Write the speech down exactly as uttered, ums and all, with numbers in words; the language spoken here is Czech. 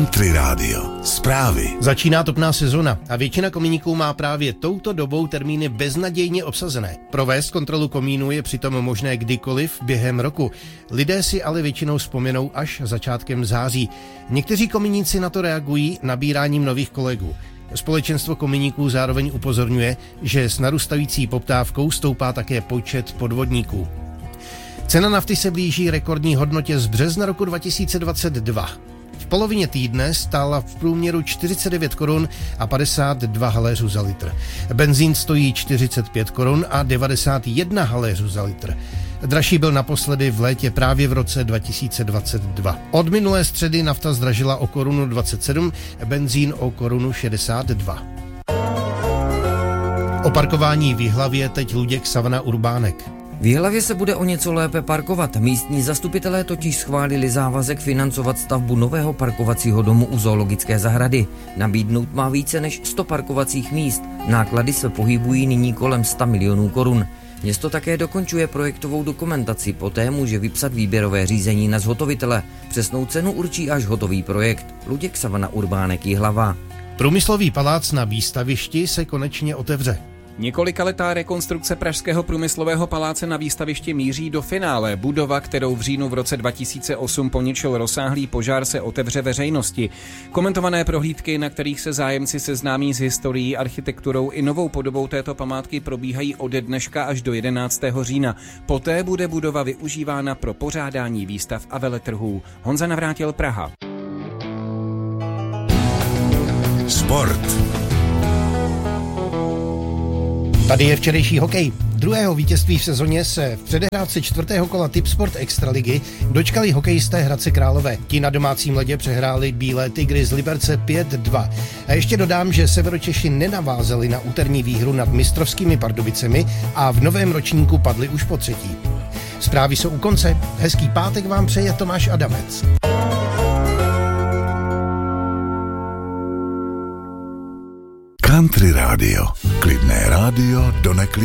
Country Radio. Zprávy. Začíná topná sezona a většina komíníků má právě touto dobou termíny beznadějně obsazené. Provést kontrolu komínů je přitom možné kdykoliv během roku. Lidé si ale většinou vzpomenou až začátkem září. Někteří komíníci na to reagují nabíráním nových kolegů. Společenstvo komíníků zároveň upozorňuje, že s narůstající poptávkou stoupá také počet podvodníků. Cena nafty se blíží rekordní hodnotě z března roku dva tisíce dvacet dva. V polovině týdne stála v průměru čtyřicet devět korun a padesát dva haléřů za litr. Benzín stojí čtyřicet pět korun a devadesát jedna haléřů za litr. Dražší byl naposledy v létě právě v roce dva tisíce dvacet dva. Od minulé středy nafta zdražila o korunu dvacet sedm, benzín o korunu šedesát dva. O parkování v Jihlavě teď Luděk Savana Urbánek. V Jihlavě se bude o něco lépe parkovat. Místní zastupitelé totiž schválili závazek financovat stavbu nového parkovacího domu u zoologické zahrady. Nabídnout má více než sto parkovacích míst. Náklady se pohybují nyní kolem sto milionů korun. Město také dokončuje projektovou dokumentaci, poté může vypsat výběrové řízení na zhotovitele. Přesnou cenu určí až hotový projekt. Luděk Savana Urbánek, Jihlava. Průmyslový palác na Výstavišti se konečně otevře. Několikaletá rekonstrukce pražského průmyslového paláce na Výstavišti míří do finále. Budova, kterou v říjnu v roce dva tisíce osm poničil rozsáhlý požár, se otevře veřejnosti. Komentované prohlídky, na kterých se zájemci seznámí s historií, architekturou i novou podobou této památky, probíhají ode dneška až do jedenáctého října. Poté bude budova využívána pro pořádání výstav a veletrhů. Honza Navrátil, Praha. Sport. Tady je včerejší hokej. Druhého vítězství v sezóně se v předehrávce čtvrtého kola Tipsport Extraligy dočkali hokejisté Hradce Králové. Ti na domácím ledě přehráli Bílé tygry z Liberce pět dva. A ještě dodám, že Severočeši nenavázali na úterní výhru nad mistrovskými Pardubicemi a v novém ročníku padli už po třetí. Zprávy jsou u konce. Hezký pátek vám přeje Tomáš Adamec. Country Radio. Klidné rádio do neklidné.